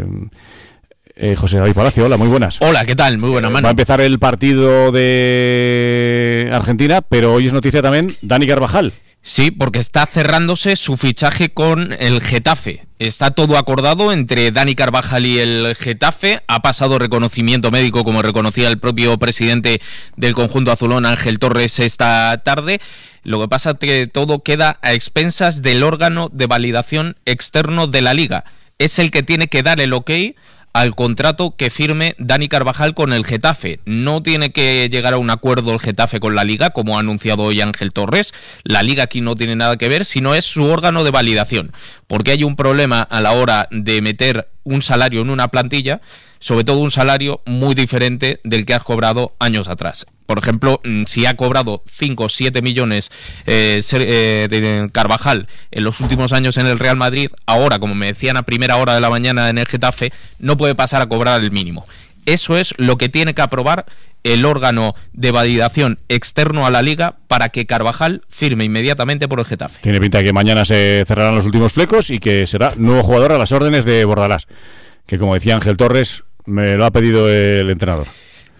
eh, José David Palacio, hola, muy buenas. Hola, ¿qué tal? Muy buena, eh, mano. Va a empezar el partido de de Argentina, pero hoy es noticia también Dani Carvajal. Sí, porque está cerrándose su fichaje con el Getafe. Está todo acordado entre Dani Carvajal y el Getafe. Ha pasado reconocimiento médico, como reconocía el propio presidente del conjunto azulón, Ángel Torres, esta tarde. Lo que pasa es que todo queda a expensas del órgano de validación externo de la Liga. Es el que tiene que dar el ok al contrato que firme Dani Carvajal con el Getafe. No tiene que llegar a un acuerdo el Getafe con la Liga, como ha anunciado hoy Ángel Torres. La Liga aquí no tiene nada que ver, sino es su órgano de validación. Porque hay un problema a la hora de meter un salario en una plantilla, sobre todo un salario muy diferente del que has cobrado años atrás. Por ejemplo, si ha cobrado cinco o siete millones eh, eh, de Carvajal en los últimos años en el Real Madrid, ahora, como me decían a primera hora de la mañana en el Getafe, no puede pasar a cobrar el mínimo. Eso es lo que tiene que aprobar el órgano de validación externo a la Liga para que Carvajal firme inmediatamente por el Getafe. Tiene pinta de que mañana se cerrarán los últimos flecos y que será nuevo jugador a las órdenes de Bordalás, que, como decía Ángel Torres, me lo ha pedido el entrenador.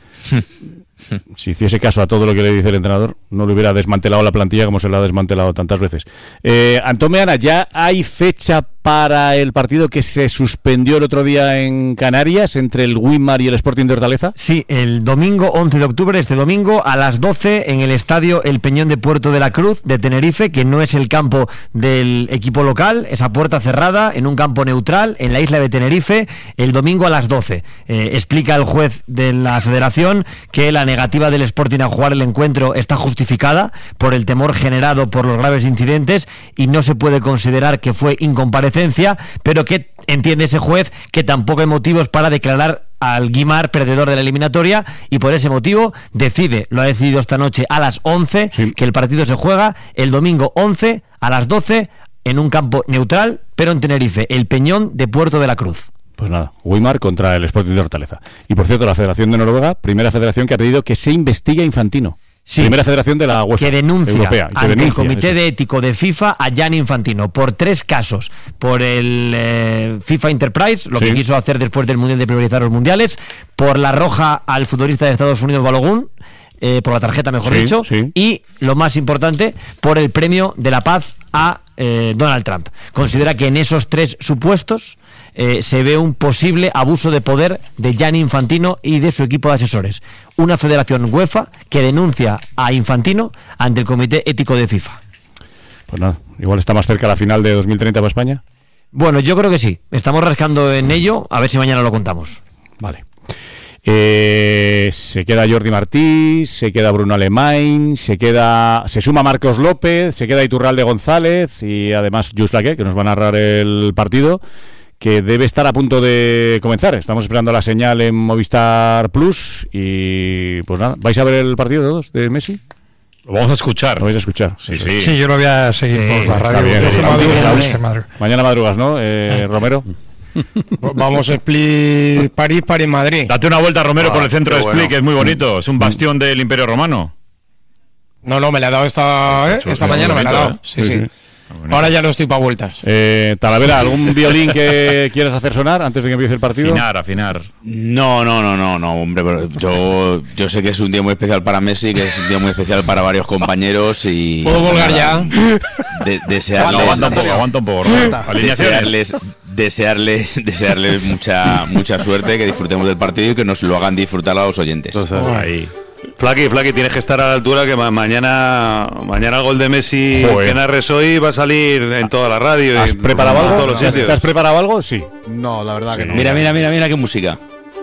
Si hiciese caso a todo lo que le dice el entrenador, no le hubiera desmantelado la plantilla como se la ha desmantelado tantas veces. Eh, Antón Meana, ¿ya hay fecha para el partido que se suspendió el otro día en Canarias entre el Winmar y el Sporting de Hortaleza? Sí, el domingo once de octubre, este domingo a las doce, en el estadio El Peñón de Puerto de la Cruz de Tenerife, que no es el campo del equipo local, esa puerta cerrada en un campo neutral en la isla de Tenerife, el domingo a las doce. Eh, explica el juez de la federación que la negativa del Sporting a jugar el encuentro está justificada por el temor generado por los graves incidentes y no se puede considerar que fue incomparecencia, pero que entiende ese juez que tampoco hay motivos para declarar al Guimar perdedor de la eliminatoria y por ese motivo decide, lo ha decidido esta noche a las once, sí, que el partido se juega el domingo once a las doce en un campo neutral, pero en Tenerife, el Peñón de Puerto de la Cruz. Pues nada, Weimar contra el Sporting de Hortaleza. Y por cierto, la Federación de Noruega, primera federación que ha pedido que se investigue a Infantino. Sí, primera federación de la UEFA que denuncia europea, que ante denuncia, el Comité eso. de Ético de FIFA a Gianni Infantino por tres casos. Por el eh, FIFA Enterprise, lo sí. que quiso hacer después del Mundial de priorizar los mundiales, por la roja al futbolista de Estados Unidos Balogun, eh, por la tarjeta mejor sí, dicho, sí. y lo más importante, por el premio de la paz a eh, Donald Trump. Considera que en esos tres supuestos Eh, se ve un posible abuso de poder de Gianni Infantino y de su equipo de asesores. Una federación UEFA que denuncia a Infantino ante el Comité Ético de FIFA. Pues nada, igual está más cerca la final de dos mil treinta para España. Bueno, yo creo que sí. Estamos rascando en ello, a ver si mañana lo contamos. Vale. Eh, se queda Jordi Martí, se queda Bruno Alemany, se queda, se suma Marcos López, se queda Iturralde González y además Jules Laquet, que nos va a narrar el partido, que debe estar a punto de comenzar. Estamos esperando la señal en Movistar Plus y pues nada, ¿vais a ver el partido todos de Messi? Lo vamos a escuchar. Lo vais a escuchar. Sí, sí. sí yo lo voy a seguir sí, por la radio. Bien, bien, bien, bien. Mañana madrugas, ¿no, eh, Romero? Vamos a Split, París, París, Madrid. Date una vuelta, Romero, ah, por el centro de Split, bueno. que es muy bonito. Es un bastión del Imperio Romano. No, no, me la ha dado esta, ¿eh? esta mañana, bonito, me la ha dado. ¿eh? Sí, sí. sí. sí. Ahora ya no estoy para vueltas. Eh, Talavera, ¿algún violín que quieras hacer sonar antes de que empiece el partido? Afinar, afinar. No, no, no, no, no, hombre, pero yo, yo sé que es un día muy especial para Messi, que es un día muy especial para varios compañeros y... ¿Puedo colgar ya? De, desearles... No, aguanta un poco, aguanta un poco. Desearles, desearles, desearles mucha, mucha suerte, que disfrutemos del partido y que nos lo hagan disfrutar a los oyentes. Entonces, ahí... Flaky, Flaky, tienes que estar a la altura que ma- mañana mañana el gol de Messi Joder. que narres hoy va a salir en toda la radio. ¿Has y preparado algo? Todos los ¿Te, ¿Te has preparado algo? Sí. No, la verdad sí, que no. Mira, mira, mira, mira qué música.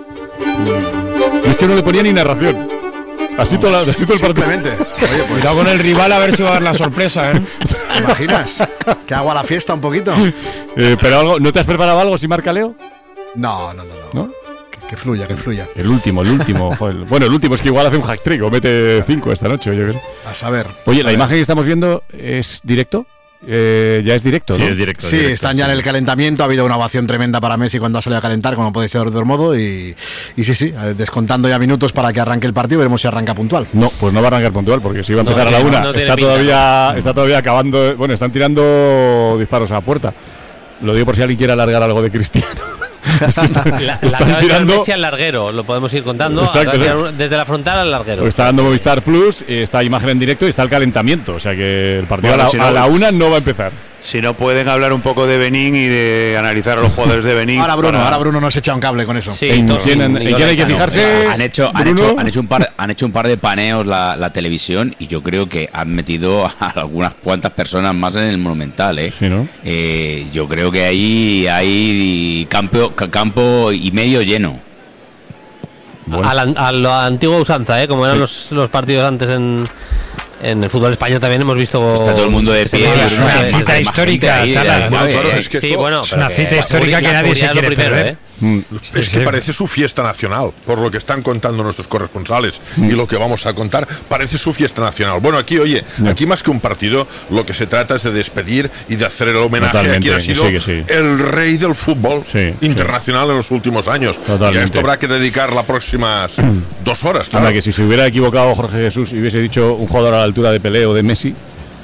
Es que no le ponía ni narración. Así todo, la, así todo el partido. Oye, pues, cuidado con el rival a ver si va a dar la sorpresa, ¿eh? ¿Te imaginas? Que hago a la fiesta un poquito. Eh, pero algo, ¿no te has preparado algo sin marca Leo? No, no, no, no. ¿No? Que fluya, que fluya. El último, el último. Joder. Bueno, el último es que igual hace un hack trick o mete cinco esta noche. Yo creo. A saber. Oye, a la saber. imagen que estamos viendo es directo. Eh, ya es directo, ¿no? Sí, es directo. Sí, directo, están ya sí. en el calentamiento. Ha habido una ovación tremenda para Messi cuando ha salido a calentar, como puede ser de otro modo. Y, y sí, sí, descontando ya minutos para que arranque el partido. Veremos si arranca puntual. No, pues no va a arrancar puntual, porque si va a empezar no, a la una, no, no está, todavía, no. está todavía acabando. Bueno, están tirando disparos a la puerta. Lo digo por si alguien quiere alargar algo de Cristiano. Es que está, La, la están cabeza tirando... de Messi al larguero, lo podemos ir contando. Exacto, Desde, desde la frontal al larguero. Lo está dando Movistar Plus, está imagen en directo y está el calentamiento. O sea que el partido Bueno, a, la, si no, a la una no va a empezar. Si no pueden hablar un poco de Benín y de analizar a los jugadores de Benín. Ahora Bruno, para... ahora Bruno nos echa un cable con eso. Sí, ¿En quién, en, ¿en quién hay que fijarse? Han hecho, han hecho, han hecho un par, han hecho un par de paneos la, la televisión y yo creo que han metido a algunas cuantas personas más en el Monumental, ¿eh? Sí, ¿no? Eh, yo creo que ahí hay campo, campo y medio lleno. Bueno. A, la, a la antigua usanza, ¿eh? Como eran sí. los, los partidos antes en, en el fútbol español también hemos visto... Está todo el mundo de pie. Es una cita histórica, Tala. Bueno, claro, es que sí, todo, bueno, es una cita histórica que nadie se quiere primero, perder. ¿eh? Mm. Es que parece su fiesta nacional, por lo que están contando nuestros corresponsales mm. y lo que vamos a contar, parece su fiesta nacional. Bueno, aquí, oye, no. aquí más que un partido, lo que se trata es de despedir y de hacer el homenaje Totalmente, a quien ha sido sí, sí. el rey del fútbol sí, internacional sí. en los últimos años. Totalmente. Y a esto habrá que dedicar las próximas dos horas. Claro. Anda, que si se hubiera equivocado Jorge Jesús y hubiese dicho un jugador a la altura de Pelé o de Messi,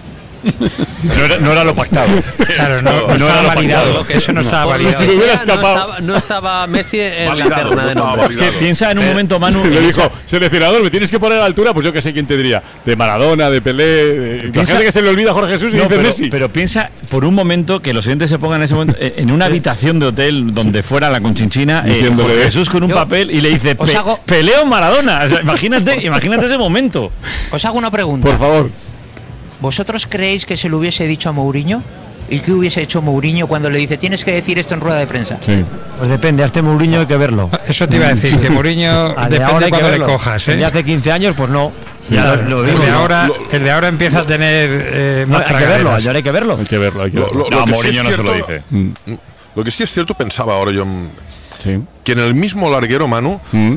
no, era, no era lo pactado. Claro, no, no, no estaba validado. Que eso no, no estaba validado. Si hubiera escapado. No estaba, no estaba Messi en validado, la terna de nombre. Es que piensa en un momento, Manu. Le dijo, seleccionador, ¿me tienes que poner a la altura? Pues yo que sé quién te diría. De Maradona, de Pelé. De... Piensa, gente que se le olvida a Jorge Jesús y no, dice pero, Messi. Pero piensa por un momento que los oyentes se pongan en ese momento en una habitación de hotel donde fuera la Conchinchina, eh, Jorge Jesús con un yo, papel y le dice Pe hago... Pelé o Maradona. O sea, imagínate, imagínate ese momento. Os hago una pregunta. Por favor. ¿Vosotros creéis que se lo hubiese dicho a Mourinho? ¿Y qué hubiese hecho Mourinho cuando le dice tienes que decir esto en rueda de prensa? Sí. Pues depende, a este Mourinho hay que verlo. Eso te iba a decir, que Mourinho depende de cuando le cojas, ¿eh? El de hace quince años, pues no. Ya lo, lo digo, el, de ahora, lo, el de ahora empieza a tener eh, no, más hay que verlo, ahora hay que verlo. Hay que verlo, hay que verlo. Lo, lo, no, lo Mourinho sí no cierto, se lo dice. Mm. Lo que sí es cierto, pensaba ahora yo sí. que en el mismo larguero, Manu, mm.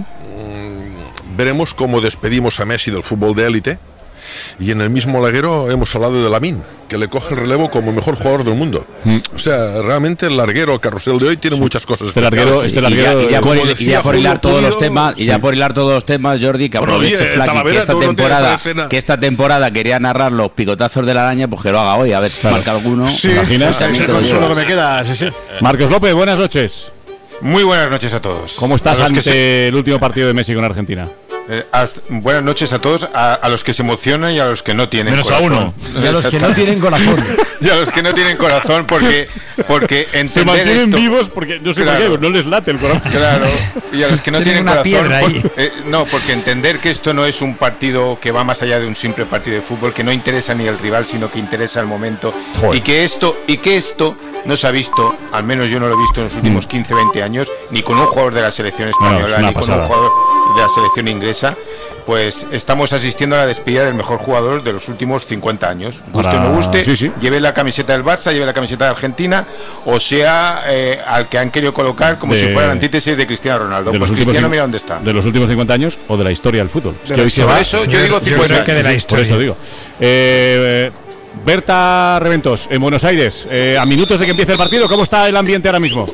veremos cómo despedimos a Messi del fútbol de élite. Y en el mismo larguero hemos hablado de Lamine, que le coge el relevo como el mejor jugador del mundo. Mm. O sea, realmente el larguero carrusel de hoy tiene sí. muchas cosas. Este larguero, este larguero, y ya, y ya, por, y ya por hilar todos los temas, sí. y ya por hilar todos los temas, Jordi, que aproveche bueno, Flaky, que esta temporada, que esta temporada quería narrar los picotazos de la araña, pues que lo haga hoy, a ver si claro. marca alguno. Sí, imaginas. Es el consuelo que me queda, sí, sí. Marcos López, buenas noches. Muy buenas noches a todos. ¿Cómo estás ante se... el último partido de Messi con Argentina? Eh, hasta, buenas noches a todos, a, a los que se emocionan y a los que no tienen Menos corazón. Menos a uno. Y a los que no tienen corazón. Y a los que no tienen corazón, porque, porque entender se mantienen esto, vivos porque no sé claro, por qué, no les late el corazón. Claro, y a los que no tienen, tienen corazón, por, eh, no, porque entender que esto no es un partido que va más allá de un simple partido de fútbol, que no interesa ni el rival, sino que interesa el momento. Joder. Y que esto, y que esto no se ha visto, al menos yo no lo he visto en los últimos quince, veinte años, ni con un jugador de la selección española, no, ni pasada. con un jugador de la selección inglesa. Pues estamos asistiendo a la despedida del mejor jugador de los últimos cincuenta años. Guste o no guste, sí, sí. lleve la camiseta del Barça, lleve la camiseta de Argentina, o sea, eh, al que han querido colocar como de, si fuera la antítesis de Cristiano Ronaldo. Pues Cristiano, mira dónde está. ¿De los últimos cincuenta años o de la historia del fútbol? Es que hoy se va, eso yo digo cincuenta. Yo que de la historia. Por eso digo. Eh, Berta Reventos, en Buenos Aires, eh, a minutos de que empiece el partido, ¿cómo está el ambiente ahora mismo?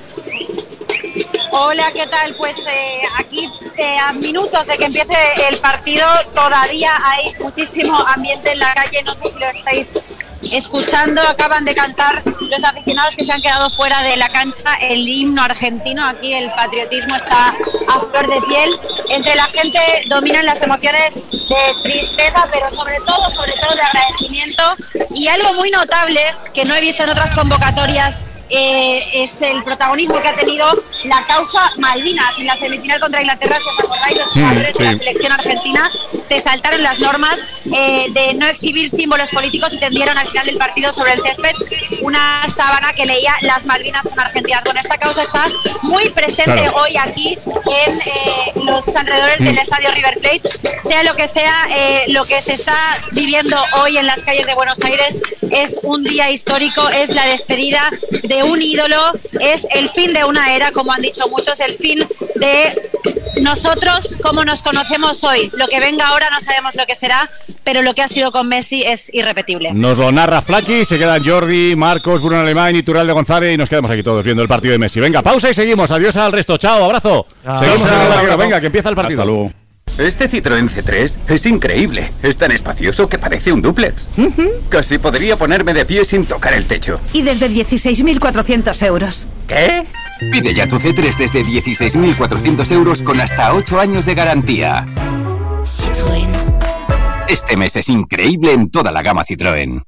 Hola, ¿qué tal? Pues eh, aquí eh, a minutos de que empiece el partido todavía hay muchísimo ambiente en la calle, no sé si lo estáis escuchando, acaban de cantar los aficionados que se han quedado fuera de la cancha el himno argentino, aquí el patriotismo está a flor de piel, entre la gente dominan las emociones de tristeza, pero sobre todo, sobre todo de agradecimiento, y algo muy notable que no he visto en otras convocatorias Eh, es el protagonismo que ha tenido la causa Malvinas. En la semifinal contra Inglaterra, si os acordáis, los jugadores mm, sí. de la selección argentina se saltaron las normas eh, de no exhibir símbolos políticos y tendieron al final del partido sobre el césped una sábana que leía las Malvinas en Argentina. Bueno, esta causa está muy presente claro. hoy aquí en eh, los alrededores mm. del estadio River Plate. Sea lo que sea, eh, lo que se está viviendo hoy en las calles de Buenos Aires es un día histórico, es la despedida de un ídolo, es el fin de una era, como han dicho muchos, el fin de nosotros como nos conocemos hoy. Lo que venga ahora no sabemos lo que será, pero lo que ha sido con Messi es irrepetible. Nos lo narra Flaky, se quedan Jordi, Marcos, Bruno Alemán y Turalde González y nos quedamos aquí todos viendo el partido de Messi. Venga, pausa y seguimos. Adiós al resto. Chao, abrazo. Chao. Seguimos chao, en el larguero. Venga, que empieza el partido. Hasta luego. Este Citroën C tres es increíble. Es tan espacioso que parece un dúplex. Uh-huh. Casi podría ponerme de pie sin tocar el techo. Y desde dieciséis mil cuatrocientos euros. ¿Qué? Pide ya tu C tres desde dieciséis mil cuatrocientos euros con hasta ocho años de garantía. Citroën. Este mes es increíble en toda la gama Citroën.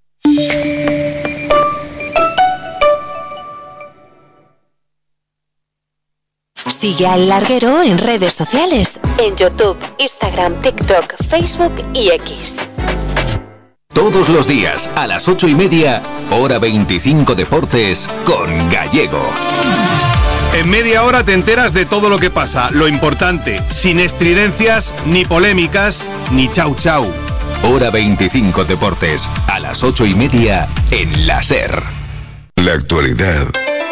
Sigue al Larguero en redes sociales, en YouTube, Instagram, TikTok, Facebook y X. Todos los días, a las ocho y media, hora veinticinco Deportes, con Gallego. En media hora te enteras de todo lo que pasa, lo importante, sin estridencias, ni polémicas, ni chau chau. Hora veinticinco Deportes, a las ocho y media, en la SER. La actualidad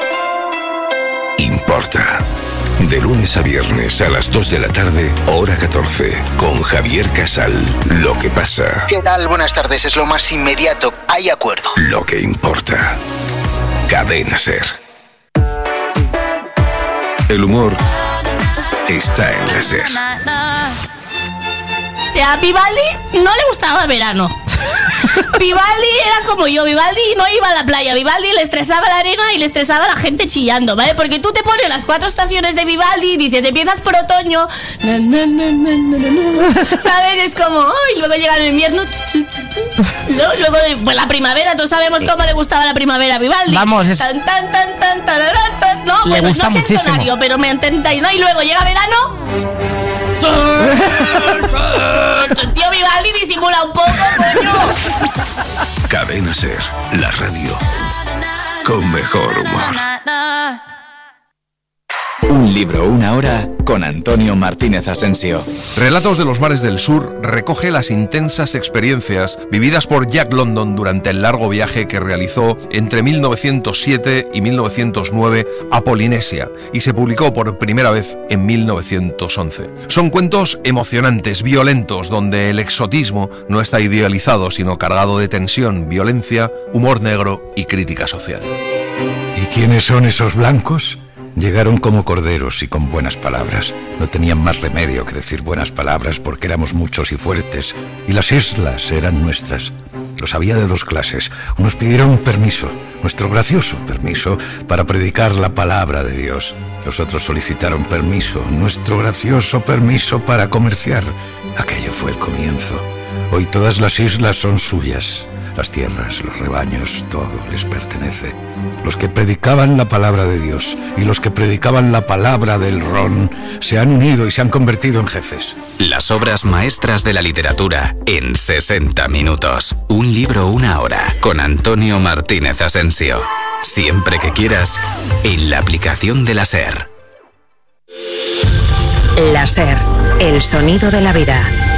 importa. De lunes a viernes a las dos de la tarde, hora catorce, con Javier Casal. Lo que pasa. ¿Qué tal? Buenas tardes, es lo más inmediato. Hay acuerdo. Lo que importa. Cadena SER. El humor está en la SER. O sea, a Vivaldi no le gustaba el verano. Vivaldi era como yo, Vivaldi no iba a la playa, Vivaldi le estresaba la arena y le estresaba la gente chillando, ¿vale? Porque tú te pones las cuatro estaciones de Vivaldi y dices, empiezas por otoño, na, na, na, na, na, na, ¿sabes? Es como, oh, y luego llega el invierno, ¿no? Luego pues la primavera, todos sabemos cómo le gustaba la primavera a Vivaldi. Vamos, es... tan, tan, tan, tan, tararán, tan. No, le bueno, gusta no es muchísimo. entonario, pero me entendáis, ¿no? Y luego llega verano. Tío, Vivaldi disimula un poco, coño. Cadena SER, la radio con mejor humor. Un libro, una hora, con Antonio Martínez Asensio. Relatos de los mares del sur recoge las intensas experiencias vividas por Jack London durante el largo viaje que realizó entre mil novecientos siete y mil novecientos nueve a Polinesia y se publicó por primera vez en mil novecientos once. Son cuentos emocionantes, violentos, donde el exotismo no está idealizado, sino cargado de tensión, violencia, humor negro y crítica social. ¿Y quiénes son esos blancos? Llegaron como corderos y con buenas palabras. No tenían más remedio que decir buenas palabras porque éramos muchos y fuertes, y las islas eran nuestras. Los había de dos clases. Unos pidieron permiso, nuestro gracioso permiso, para predicar la palabra de Dios. Los otros solicitaron permiso, nuestro gracioso permiso para comerciar. Aquello fue el comienzo. Hoy todas las islas son suyas. Las tierras, los rebaños, todo les pertenece. Los que predicaban la palabra de Dios y los que predicaban la palabra del ron se han unido y se han convertido en jefes. Las obras maestras de la literatura en sesenta minutos. Un libro, una hora, con Antonio Martínez Asensio. Siempre que quieras, en la aplicación de la SER. La SER, el sonido de la vida.